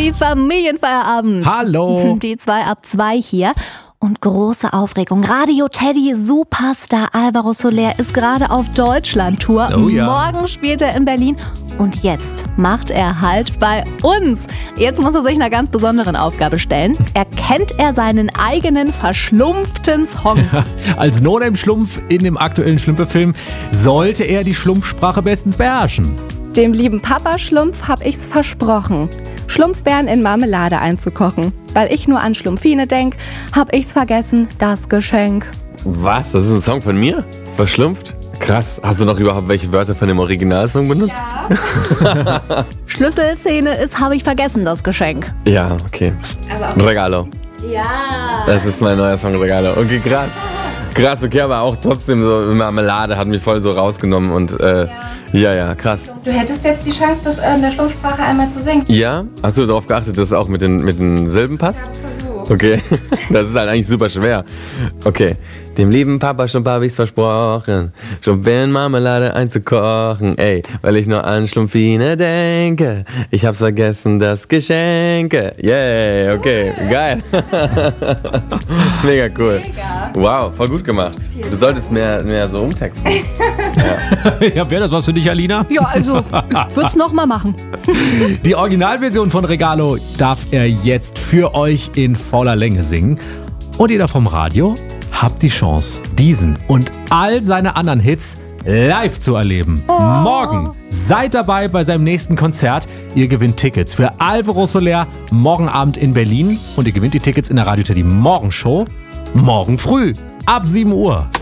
Teddy, Familienfeierabend. Hallo. Die 2 ab 2 hier. Und große Aufregung. Radio Teddy Superstar Alvaro Soler ist gerade auf Deutschland-Tour. Oh ja. Morgen spielt er in Berlin. Und jetzt macht er Halt bei uns. Jetzt muss er sich einer ganz besonderen Aufgabe stellen. Erkennt er seinen eigenen verschlumpften Song? Als No-Name-Schlumpf in dem aktuellen Schlümpfe-Film sollte er die Schlumpfsprache bestens beherrschen. Dem lieben Papa Schlumpf hab ich's versprochen, Schlumpfbeeren in Marmelade einzukochen. Weil ich nur an Schlumpfine denk, hab ich's vergessen, das Geschenk. Was? Das ist ein Song von mir? Verschlumpft? Krass. Hast du noch überhaupt welche Wörter von dem Originalsong benutzt? Ja. Schlüsselszene ist, habe ich vergessen, das Geschenk. Ja, okay. Regalo. Ja. Das ist mein neuer Song, Regalo. Okay, krass. Krass, okay, aber auch trotzdem so Marmelade hat mich voll so rausgenommen und ja, krass. Du hättest jetzt die Chance, das in der Schlumpfsprache einmal zu singen. Ja? Hast du darauf geachtet, dass es auch mit den Silben passt? Ich hab's versucht. Okay, das ist halt eigentlich super schwer. Okay, dem lieben Papa Schlumpf hab ich's versprochen, Schlumpfbeeren Marmelade einzukochen, ey, weil ich nur an Schlumpfine denke, ich hab's vergessen, das Geschenke, yay, okay, geil. Mega cool. Mega. Wow, voll gut gemacht. Du solltest mehr so umtexten. Ja, wäre das was für dich, Alina? Ja, also, ich würd's nochmal machen. Die Originalversion von Regalo darf er jetzt für euch in voller Länge singen. Und ihr da vom Radio habt die Chance, diesen und all seine anderen Hits live zu erleben. Morgen seid dabei bei seinem nächsten Konzert. Ihr gewinnt Tickets für Alvaro Soler morgen Abend in Berlin. Und ihr gewinnt die Tickets in der Radio Teddy Morgenshow morgen früh ab 7 Uhr.